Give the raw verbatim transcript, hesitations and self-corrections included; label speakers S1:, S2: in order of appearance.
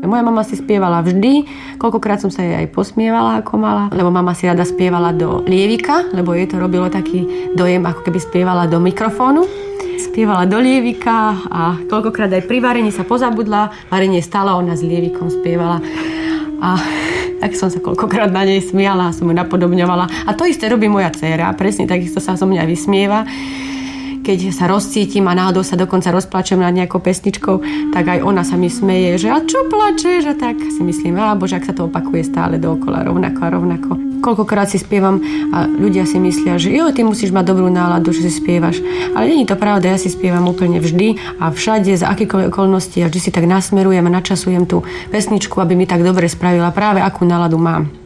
S1: Moja mama si spievala vždy, koľkokrát som sa jej aj posmievala ako mala, lebo mama si rada spievala do lievika, lebo jej to robilo taký dojem, ako keby spievala do mikrofónu. Spievala do lievika a koľkokrát aj pri varení sa pozabudla, varenie stála, ona s lievikom spievala. A tak som sa koľkokrát na nej smiala a som ju napodobňovala. A to isté robí moja dcéra, presne takisto sa so mňa vysmieva. Keď sa rozcítim a náhodou sa dokonca rozplačem nad nejakou pesničkou, tak aj ona sa mi smeje, že a čo plačeš? A tak si myslím, a bože, ak sa to opakuje stále dookola rovnako a rovnako. Koľkokrát si spievam a ľudia si myslia, že jo, ty musíš mať dobrú náladu, že si spievaš. Ale nie je to pravda, ja si spievam úplne vždy a všade, za akékoľvek okolnosti a vždy si tak nasmerujem a načasujem tú pesničku, aby mi tak dobre spravila práve akú náladu mám.